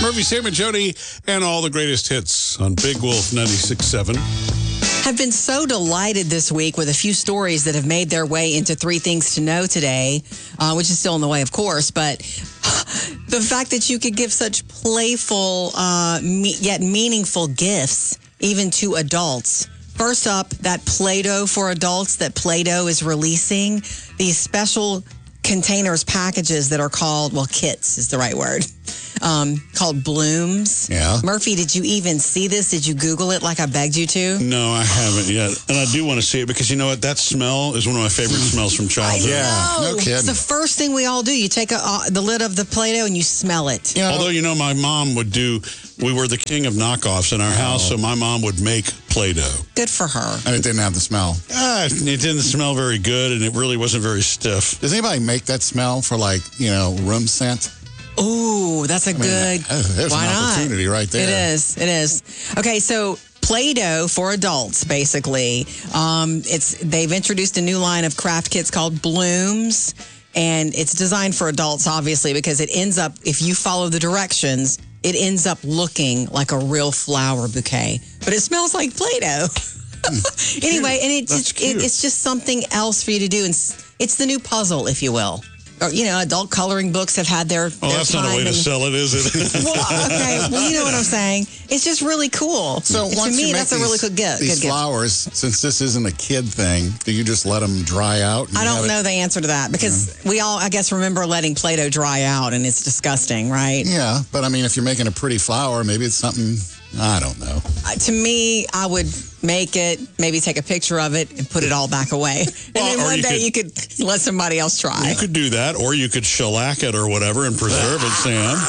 Murphy, Sam, and Jody, and all the greatest hits on Big Wolf 96.7. I've been so delighted this week with a few stories that have made their way into 3 Things to Know today, which is still in the way, of course. But the fact that you could give such playful yet meaningful gifts even to adults. First up, that Play-Doh for adults that Play-Doh is releasing. These special containers, packages that are called, well, kits is the right word, called Blooms. Yeah. Murphy, did you even see this? Did you Google it like I begged you to? No, I haven't yet. And I do want to see it because you know what? That smell is one of my favorite smells from childhood. Yeah, no kidding. It's the first thing we all do. You take the lid of the Play-Doh and you smell it. You know, Although, you know, my mom would we were the king of knockoffs in our house, so my mom would make Play-Doh. Good for her. and it didn't have the smell. It didn't smell very good, and it really wasn't very stiff. Does anybody make that smell for, like, room scent? Ooh, that's a good. There's Why an not? opportunity right there. It is. Okay, so Play-Doh for adults, basically. They've introduced a new line of craft kits called Blooms, and it's designed for adults, obviously, because it ends up, if you follow the directions, it ends up looking like a real flower bouquet. But it smells like Play-Doh. Anyway, and it's just something else for you to do. And it's the new puzzle, if you will. Or, adult coloring books have had their That's time. not a way to sell it, is it? Well, you know what I'm saying. It's just really cool. So to once me, you make that's a really good gift. These flowers, since this isn't a kid thing, do you just let them dry out? I don't know the answer to that because we all, I guess, remember letting Play-Doh dry out, and it's disgusting, right? Yeah, but I mean, if you're making a pretty flower, maybe it's something, I don't know. To me, I would make it, maybe take a picture of it, and put it all back away. And then one day you could let somebody else try. You could do that, or you could shellac it or whatever and preserve it,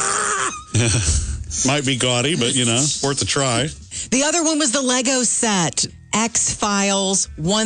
Sam. Might be gaudy, but, worth a try. The other one was the Lego set. X-Files,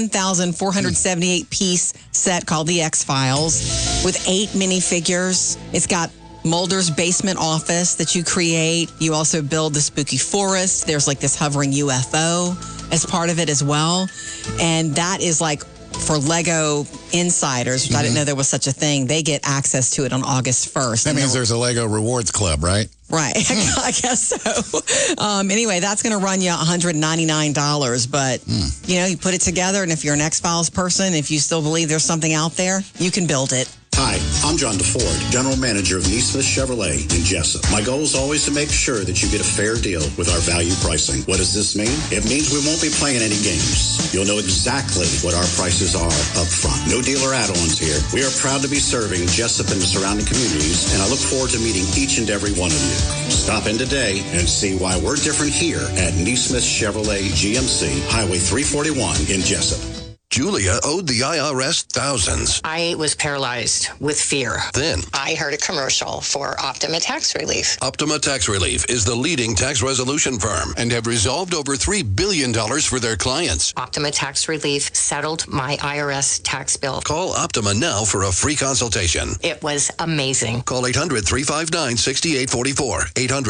1,478-piece set called the X-Files with 8 minifigures. It's got Mulder's basement office that you create. You also build the spooky forest. There's like this hovering UFO as part of it as well. And that is like for Lego insiders, which I didn't know there was such a thing. They get access to it on August 1st. That means there's a Lego Rewards Club, right? Right. I guess so. Anyway, that's going to run you $199. But, you put it together. And if you're an X-Files person, if you still believe there's something out there, you can build it. Hi, I'm John DeFord, General Manager of Neesmith Chevrolet in Jessup. My goal is always to make sure that you get a fair deal with our value pricing. What does this mean? It means we won't be playing any games. You'll know exactly what our prices are up front. No dealer add-ons here. We are proud to be serving Jessup and the surrounding communities, and I look forward to meeting each and every one of you. Stop in today and see why we're different here at Neesmith Chevrolet GMC, Highway 341 in Jessup. Julia owed the IRS thousands. I was paralyzed with fear. Then, I heard a commercial for Optima Tax Relief. Optima Tax Relief is the leading tax resolution firm and have resolved over $3 billion for their clients. Optima Tax Relief settled my IRS tax bill. Call Optima now for a free consultation. It was amazing. Call 800-359-6844.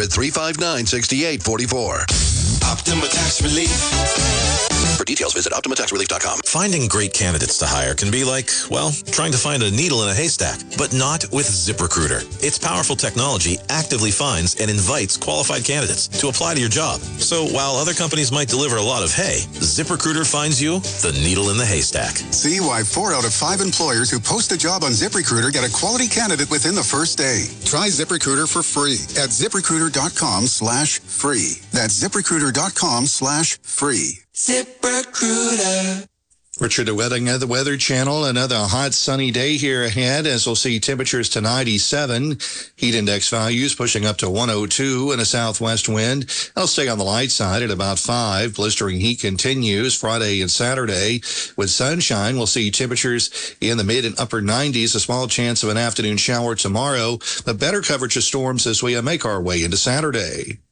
800-359-6844. Optima Tax Relief. For details, visit OptimaTaxRelief.com. Finding great candidates to hire can be like, trying to find a needle in a haystack, but not with ZipRecruiter. Its powerful technology actively finds and invites qualified candidates to apply to your job. So while other companies might deliver a lot of hay, ZipRecruiter finds you the needle in the haystack. See why 4 out of 5 employers who post a job on ZipRecruiter get a quality candidate within the first day. Try ZipRecruiter for free at ZipRecruiter.com/free. That's ZipRecruiter.com/free. ZipRecruiter. Richard, the Weather Channel. Another hot, sunny day here ahead, as we'll see temperatures to 97. Heat index values pushing up to 102 and a southwest wind. I'll stay on the light side at about 5. Blistering heat continues Friday and Saturday. With sunshine, we'll see temperatures in the mid and upper 90s. A small chance of an afternoon shower tomorrow, but better coverage of storms as we make our way into Saturday.